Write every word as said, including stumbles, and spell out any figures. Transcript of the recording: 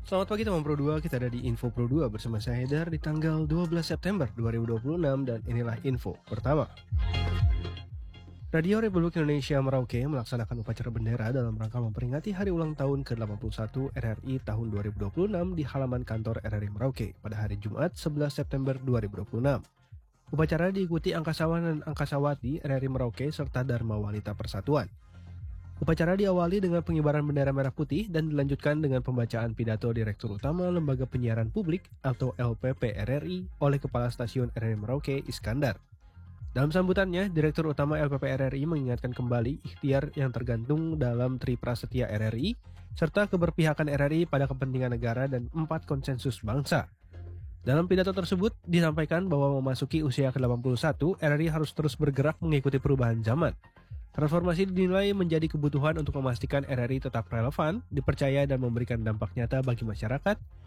Selamat pagi teman Pro dua, kita ada di Info Pro dua bersama saya Haidar di tanggal dua belas September dua ribu dua puluh enam dan inilah info pertama. Radio Republik Indonesia Merauke melaksanakan upacara bendera dalam rangka memperingati hari ulang tahun ke delapan puluh satu R R I tahun dua ribu dua puluh enam di halaman kantor R R I Merauke pada hari Jumat sebelas September dua ribu dua puluh enam. Upacara diikuti angkasawan dan angkasawati R R I Merauke serta Dharma Wanita Persatuan. Upacara diawali dengan pengibaran bendera merah putih dan dilanjutkan dengan pembacaan pidato Direktur Utama Lembaga Penyiaran Publik atau L P P R R I oleh Kepala Stasiun R R I Merauke, Iskandar. Dalam sambutannya, Direktur Utama L P P R R I mengingatkan kembali ikhtiar yang tergantung dalam Tri Prasetya R R I serta keberpihakan R R I pada kepentingan negara dan empat konsensus bangsa. Dalam pidato tersebut disampaikan bahwa memasuki usia ke delapan puluh satu, R R I harus terus bergerak mengikuti perubahan zaman. Transformasi dinilai menjadi kebutuhan untuk memastikan R R I tetap relevan, dipercaya dan memberikan dampak nyata bagi masyarakat,